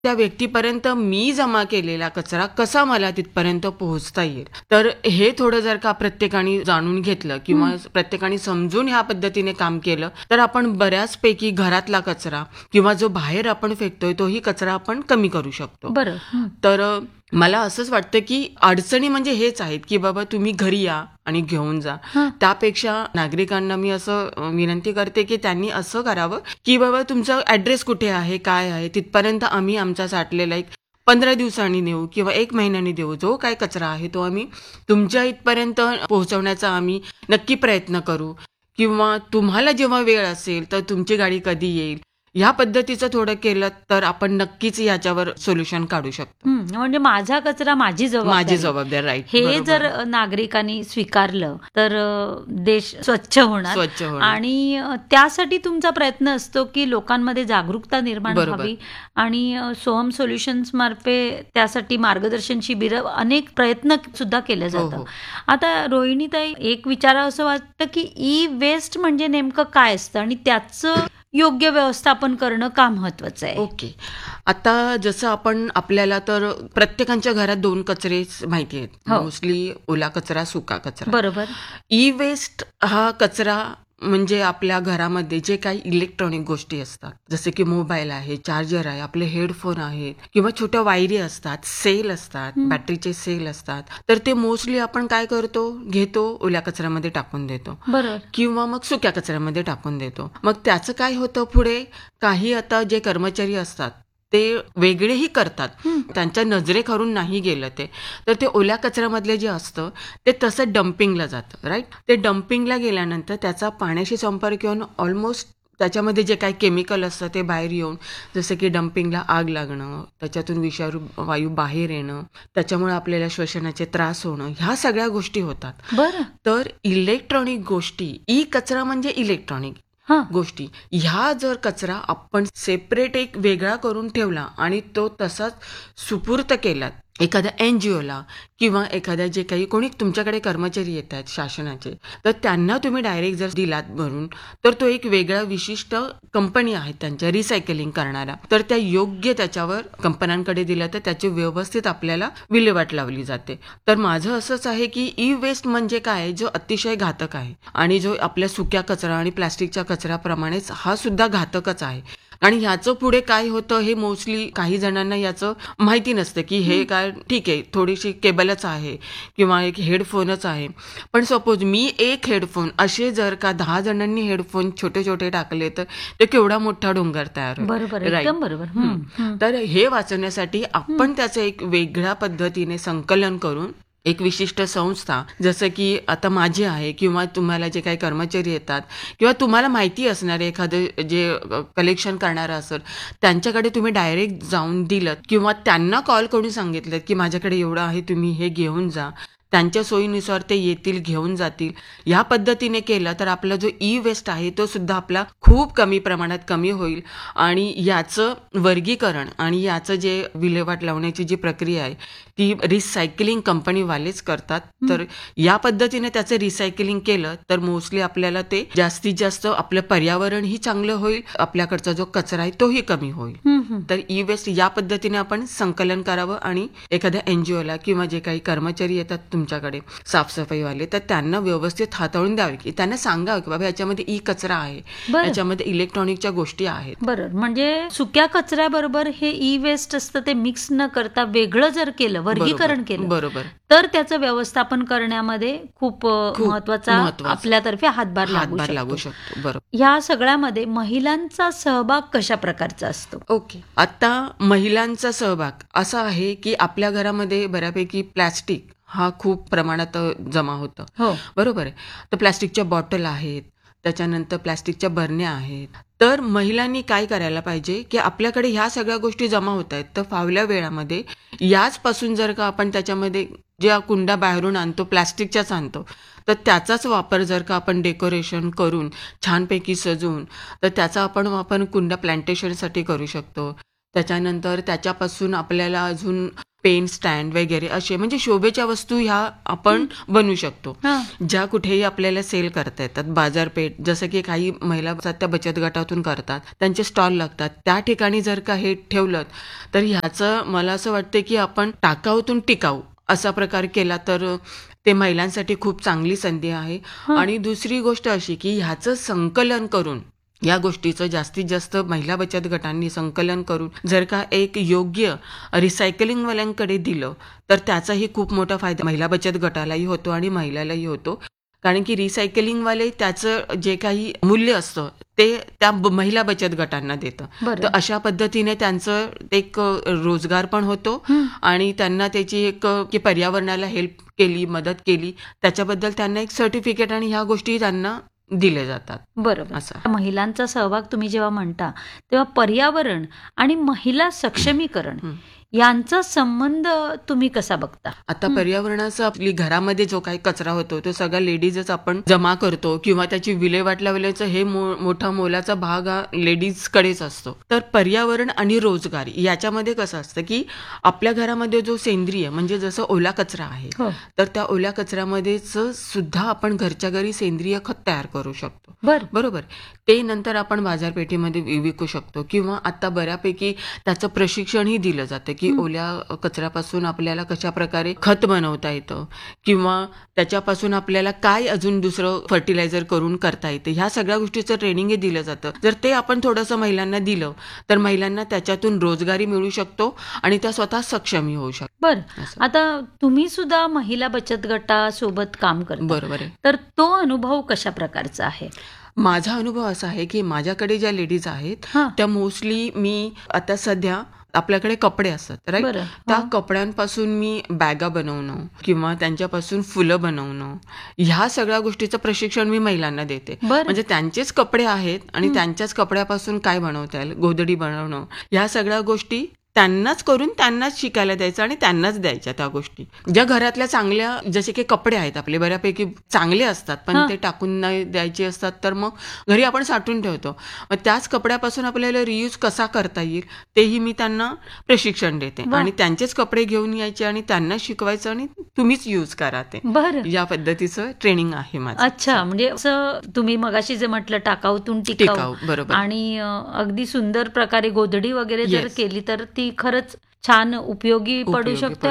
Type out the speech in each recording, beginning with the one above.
त्या व्यक्तीपर्यंत मी जमा केलेला कचरा कसा मला तिथपर्यंत पोहोचता येईल. तर हे थोडं जर का प्रत्येकाने जाणून घेतलं किंवा प्रत्येकाने समजून ह्या पद्धतीने काम केलं तर आपण बऱ्याचपैकी घरातला कचरा किंवा जो बाहेर आपण फेकतोय तोही कचरा आपण कमी करू शकतो. बरं. तर मला असंच वाटतं की अडचणी म्हणजे हेच आहेत की बाबा तुम्ही घरी या आणि घेऊन जा. त्यापेक्षा नागरिकांना मी असं विनंती करते की त्यांनी असं करावं की बाबा तुमचा ऍड्रेस कुठे आहे, काय आहे, तिथपर्यंत आम्ही आमचा साठलेला 15 दिवसांनी देऊ किंवा 1 महिन्याने देऊ. जो काय कचरा आहे तो आम्ही तुमच्या इथपर्यंत पोहोचवण्याचा आम्ही नक्की प्रयत्न करू. किंवा तुम्हाला जेव्हा वेळ असेल तर तुमची गाडी कधी येईल ह्या पद्धतीचं थोडं केलं तर आपण नक्कीच याच्यावर सोल्युशन काढू शकतो. म्हणजे माझा कचरा माझी जबाबदारी, राईट. हे जर नागरिकांनी स्वीकारलं तर देश स्वच्छ होणार. आणि त्यासाठी तुमचा प्रयत्न असतो की लोकांमध्ये जागरूकता निर्माण व्हावी आणि सोहम सोल्युशन्स मार्फे त्यासाठी मार्गदर्शन शिबिर अनेक प्रयत्न सुद्धा केले जातात. आता रोहिणीताई, एक विचारावं असं वाटतं की ई वेस्ट म्हणजे नेमकं काय असतं आणि त्याचं योग्य व्यवस्थापन करणं का महत्वाचं आहे? ओके. आता जसं आपल्याला तर प्रत्येकाच्या घरात 2 कचरे माहिती आहेत. मोस्टली ओला कचरा, सुका कचरा. बरोबर. ई वेस्ट हा कचरा म्हणजे आपल्या घरामध्ये जे काही इलेक्ट्रॉनिक गोष्टी असतात, जसे की मोबाईल आहे, चार्जर आहे, आपले हेडफोन आहेत किंवा छोट्या वायरी असतात, सेल असतात, बॅटरीचे सेल असतात, तर ते मोस्टली आपण काय करतो, घेतो ओल्या कचऱ्यामध्ये टाकून देतो. बरोबर. किंवा मग सुक्या कचऱ्यामध्ये टाकून देतो. मग त्याचं काय होतं पुढे, काही आता जे कर्मचारी असतात ते वेगळेही करतात, त्यांच्या नजरेखालून नाही गेलं तर ते ओल्या कचऱ्यामधले जे असतं ते तसं डम्पिंगला जातं, राईट. ते डम्पिंगला गेल्यानंतर त्याचा पाण्याशी संपर्क येऊन ऑलमोस्ट त्याच्यामध्ये जे काही केमिकल असतं ते बाहेर येऊन, जसं की डम्पिंगला आग लागणं, त्याच्यातून विषारू वायू बाहेर येणं, त्याच्यामुळे आपल्याला श्वसनाचे त्रास होणं, ह्या सगळ्या गोष्टी होतात. तर इलेक्ट्रॉनिक गोष्टी, ई कचरा म्हणजे इलेक्ट्रॉनिक गोष्टी, ह्या जर कचरा आपण सेपरेट एक वेगळा करून ठेवला आणि तो तसाच सुपूर्त केला एखाद्या एनजीओला किंवा एखाद्या जे काही कोणी तुमच्याकडे कर्मचारी येत आहेत शासनाचे, तर त्यांना तुम्ही डायरेक्ट जर दिलात भरून, तर तो एक वेगळा विशिष्ट कंपनी आहे त्यांच्या रिसायकलिंग करणारा, तर त्या योग्य त्याच्यावर कंपन्यांकडे दिला तर त्याची व्यवस्थित आपल्याला विल्हेवाट लावली जाते. तर माझं असंच आहे की ई वेस्ट म्हणजे काय, जो अतिशय घातक आहे आणि जो आपल्या सुक्या कचरा आणि प्लास्टिकच्या कचऱ्याप्रमाणेच हा सुद्धा घातकच आहे. आणि ह्याचं पुढे काय होतं हे मोस्टली काही जणांना याचं माहिती नसतं की हे काय, ठीक आहे थोडीशी केबलच आहे किंवा एक हेडफोनच आहे, पण सपोज मी एक हेडफोन, असे जर का 10 जणांनी हेडफोन छोटे छोटे टाकले तर ते केवढा मोठा डोंगर तयार होतो. बरोबर, एकदम बरोबर. तर हे वाचवण्यासाठी आपण त्याचं एक वेगळ्या पद्धतीने संकलन करून एक विशिष्ट संस्था, जसं की आता माझी आहे किंवा तुम्हाला जे काही कर्मचारी येतात किंवा तुम्हाला माहिती असणारे एखादं जे कलेक्शन करणारं असेल त्यांच्याकडे तुम्ही डायरेक्ट जाऊन दिलं किंवा त्यांना कॉल करून सांगितलं की माझ्याकडे एवढं आहे, तुम्ही हे घेऊन जा, त्यांच्या सोयीनुसार ते येतील, घेऊन जातील. ह्या पद्धतीने केलं तर आपला जो ई वेस्ट आहे तो सुद्धा आपला खूप कमी प्रमाणात कमी होईल आणि याचं वर्गीकरण आणि याचं जे विल्हेवाट लावण्याची जी प्रक्रिया आहे ती रिसायकलिंग कंपनीवालेच करतात. तर या पद्धतीने त्याचं रिसायकलिंग केलं तर मोस्टली आपल्याला ते जास्तीत जास्त आपलं पर्यावरणही चांगलं होईल, आपल्याकडचा जो कचरा आहे तोही कमी होईल. तर ई वेस्ट या पद्धतीने आपण संकलन करावं आणि एखाद्या एनजीओला किंवा जे काही कर्मचारी येतात तुमच्याकडे साफसफाईवाले, तर त्यांना व्यवस्थित हाताळून द्यावे, की त्यांना सांगावं की बाबा याच्यामध्ये ई कचरा आहे, याच्यामध्ये इलेक्ट्रॉनिकच्या गोष्टी आहेत. बरोबर. म्हणजे सुक्या कचऱ्याबरोबर हे ई वेस्ट असतं ते मिक्स न करता वेगळं जर केलं, वर्गीकरण केलं, बरोबर, तर त्याचं व्यवस्थापन करण्यामध्ये खूप महत्वाचा आपल्यातर्फे हातभार लागू शकतो. बरोबर. ह्या सगळ्यामध्ये महिलांचा सहभाग कशा प्रकारचा असतो? ओके. आता महिलांचा सहभाग असा आहे की आपल्या घरामध्ये बऱ्यापैकी प्लॅस्टिक हा खूप प्रमाणात जमा होतं. बरोबर आहे. तर प्लॅस्टिकच्या बॉटल आहेत, त्याच्यानंतर प्लॅस्टिकच्या बरण्या आहेत. तर महिलांनी काय करायला पाहिजे की आपल्याकडे ह्या सगळ्या गोष्टी जमा होत आहेत, तर फावल्या वेळामध्ये याचपासून जर का आपण त्याच्यामध्ये ज्या कुंडा बाहेरून आणतो प्लॅस्टिकच्याच आणतो, तर त्याचाच वापर जर का आपण डेकोरेशन करून छानपैकी सजवून, तर त्याचा आपण कुंडा प्लांटेशनसाठी करू शकतो. त्याच्यानंतर त्याच्यापासून आपल्याला अजून पेन स्टँड वगैरे असे म्हणजे शोभेच्या वस्तू ह्या आपण बनवू शकतो, ज्या कुठेही आपल्याला सेल करता येतात. बाजारपेठ जसं की काही महिला त्या बचत गटातून करतात, त्यांचे स्टॉल लागतात, त्या ठिकाणी जर का हे ठेवलं तर ह्याचं मला असं वाटतं की आपण टाकाऊतून टिकाऊ असा प्रकार केला तर ते महिलांसाठी खूप चांगली संधी आहे. आणि दुसरी गोष्ट अशी की ह्याचं संकलन करून या गोष्टीचं जास्तीत जास्त महिला बचत गटांनी संकलन करून जर का एक योग्य रिसायकलिंगवाल्यांकडे दिलं तर त्याचाही खूप मोठा फायदा महिला बचत गटालाही होतो आणि महिलालाही होतो. कारण की रिसायकलिंगवाले त्याचं जे काही मूल्य असतं ते त्या महिला बचत गटांना देतं. तर अशा पद्धतीने त्यांचं एक रोजगार पण होतो आणि त्यांना त्याची एक पर्यावरणाला हेल्प केली, मदत केली, त्याच्याबद्दल त्यांना एक सर्टिफिकेट आणि ह्या गोष्टी त्यांना दिले जातात. बरोबर. असं महिलांचा सहभाग तुम्ही जेव्हा म्हणता तेव्हा पर्यावरण आणि महिला सक्षमीकरण यांचा संबंध तुम्ही कसा बघता? आता पर्यावरणाचा आपली घरामध्ये जो काही कचरा होतो तो सगळा लेडीजच आपण जमा करतो किंवा त्याची विल्हेवाट लावल्याचं हे मोठा मोलाचा भाग हा लेडीजकडेच असतो. तर पर्यावरण आणि रोजगार याच्यामध्ये कसं असतं की आपल्या घरामध्ये जो सेंद्रिय म्हणजे जसं ओला कचरा आहे तर त्या ओल्या कचऱ्यामध्येच सुद्धा आपण घरच्या घरी सेंद्रिय खत तयार करू शकतो. बरोबर. ते नंतर आपण बाजारपेठेमध्ये विकू शकतो किंवा आता बऱ्यापैकी त्याचं प्रशिक्षणही दिलं जातं की ओल्या कचऱ्यापासून आपल्याला कशा प्रकारे खत बनवता येतं किंवा त्याच्यापासून आपल्याला काय अजून दुसरं फर्टिलायझर करून करता येतं. ह्या सगळ्या गोष्टीचं ट्रेनिंग दिलं जातं. जर ते आपण थोडंसं महिलांना दिलं तर महिलांना त्याच्यातून रोजगारी मिळू शकतो आणि त्या स्वतः सक्षमी होऊ शकतात. बरं. आता तुम्ही सुद्धा महिला बचत गटासोबत काम करता. बरोबर आहे. तर तो अनुभव कशा प्रकारचा आहे? माझा अनुभव असा आहे की माझ्याकडे ज्या लेडीज आहेत त्या मोस्टली मी आता सध्या आपल्याकडे कपडे असतात राईट, त्या कपड्यांपासून मी बॅगा बनवणं किंवा त्यांच्यापासून फुलं बनवणं ह्या सगळ्या गोष्टीचं प्रशिक्षण मी महिलांना देते. म्हणजे त्यांचेच कपडे आहेत आणि त्यांच्याच कपड्यापासून काय बनवता येईल, गोधडी बनवणं, ह्या सगळ्या गोष्टी त्यांनाच करून त्यांनाच शिकायला द्यायचं आणि त्यांनाच द्यायच्या त्या गोष्टी. ज्या घरातल्या चांगल्या जसे की कपडे आहेत आपले बऱ्यापैकी चांगले असतात पण ते टाकून नाही द्यायचे असतात तर मग घरी आपण साठवून ठेवतो. मग त्याच कपड्यापासून आपल्याला रियूज कसा करता येईल तेही मी त्यांना प्रशिक्षण देते आणि त्यांचेच कपडे घेऊन यायचे आणि त्यांना शिकवायचं आणि तुम्हीच यूज करा ते. या पद्धतीचं ट्रेनिंग आहे माझं. अच्छा. म्हणजे असं तुम्ही मगाशी जे म्हटलं टाकाऊतून टिकाऊ, बरोबर. आणि अगदी सुंदर प्रकारे गोधडी वगैरे जर केली तर ती खरंच छान उपयोगी पडू शकते.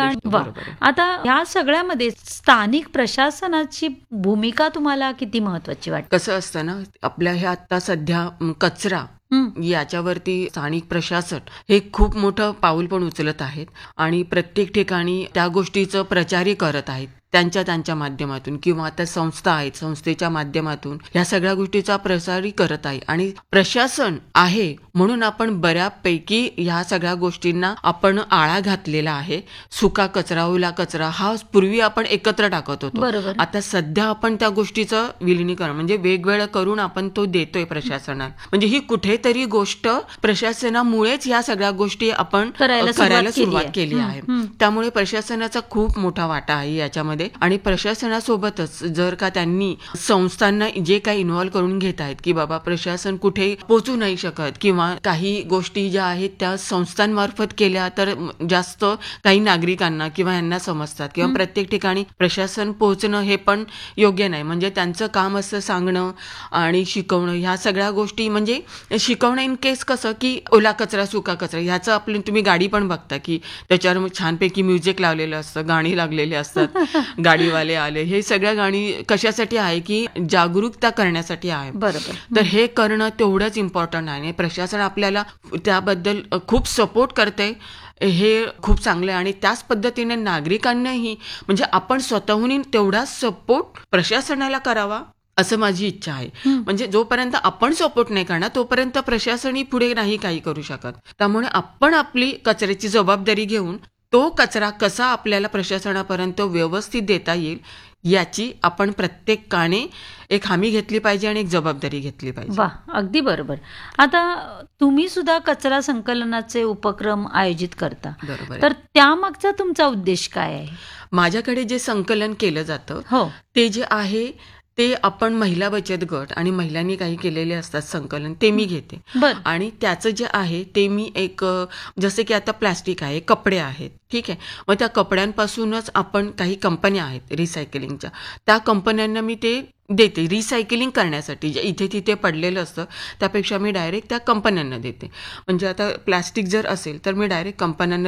आता या सगळ्यामध्ये स्थानिक प्रशासनाची भूमिका तुम्हाला किती महत्वाची वाटते? कसं असतं ना, आपल्या हे आता सध्या कचरा याच्यावरती स्थानिक प्रशासन हे खूप मोठं पाऊल पण उचलत आहेत आणि प्रत्येक ठिकाणी त्या गोष्टीचं प्रचारही करत आहेत त्यांच्या माध्यमातून किंवा आता संस्था आहेत संस्थेच्या माध्यमातून ह्या सगळ्या गोष्टीचा प्रसारही करत आहे. आणि प्रशासन आहे म्हणून आपण बऱ्यापैकी ह्या सगळ्या गोष्टींना आपण आळा घातलेला आहे. सुका कचरा ओला कचरा हा पूर्वी आपण एकत्र टाकत होतो, आता सध्या आपण त्या गोष्टीचं विलिनीकरण म्हणजे वेगवेगळं करून आपण तो देतोय प्रशासनाला. म्हणजे ही कुठेतरी गोष्ट प्रशासनामुळेच ह्या सगळ्या गोष्टी आपण करायला सुरुवात केली आहे. त्यामुळे प्रशासनाचा खूप मोठा वाटा आहे याच्यामध्ये. आणि प्रशासनासोबतच जर का त्यांनी संस्थांना जे काही इन्व्हॉल्व्ह करून घेत आहेत की बाबा प्रशासन कुठे पोहोचू नाही शकत किंवा काही गोष्टी ज्या आहेत त्या संस्थांमार्फत केल्या तर जास्त काही नागरिकांना किंवा यांना समजतात किंवा प्रत्येक ठिकाणी प्रशासन पोहोचणं हे पण योग्य नाही. म्हणजे त्यांचं काम असं सांगणं आणि शिकवणं ह्या सगळ्या गोष्टी म्हणजे शिकवणं इन केस कसं की ओला कचरा सुका कचरा ह्याचं आपलं तुम्ही गाडी पण बघता की त्याच्यावर छानपैकी म्युझिक लावलेलं असतं, गाणी लागलेली असतात, गाडीवाले आले, हे सगळ्या गाणी कशासाठी आहे की जागरूकता करण्यासाठी आहे. बरोबर. तर हे करणं तेवढंच इम्पॉर्टंट आहे. प्रशासन आपल्याला त्याबद्दल खूप सपोर्ट करते, हे खूप चांगलं आहे. आणि त्याच पद्धतीने नागरिकांनाही म्हणजे आपण स्वतःहून तेवढाच सपोर्ट प्रशासनाला करावा असं माझी इच्छा आहे. म्हणजे जोपर्यंत आपण सपोर्ट नाही करणार तोपर्यंत प्रशासनही पुढे नाही काही करू शकत. त्यामुळे आपण आपली कचऱ्याची जबाबदारी घेऊन तो कचरा कसा आपल्याला प्रशासनापर्यंत व्यवस्थित देता येईल याची आपण प्रत्येकाने एक हमी घेतली पाहिजे आणि एक जबाबदारी घेतली पाहिजे. वा, अगदी बरोबर. आता तुम्ही सुद्धा कचरा संकलनाचे उपक्रम आयोजित करता, तर त्यामागचा तुमचा उद्देश काय आहे? माझ्याकडे जे संकलन केलं जातं ते जे आहे ते आपण महिला बचत गट आणि महिलांनी काही केलेले असतात संकलन, ते मी घेते. आणि त्याचं जे आहे ते मी एक, जसे की आता प्लॅस्टिक आहे, कपडे आहेत, ठीक आहे, मग त्या कपड्यांपासूनच आपण काही कंपन्या आहेत रिसायकलिंगच्या, त्या कंपन्यांना मी ते देते रिसायकलिंग करण्यासाठी. जे इथे तिथे पडलेलं असतं त्यापेक्षा मी डायरेक्ट त्या कंपन्यांना देते. म्हणजे आता प्लॅस्टिक जर असेल तर मी डायरेक्ट कंपन्यांना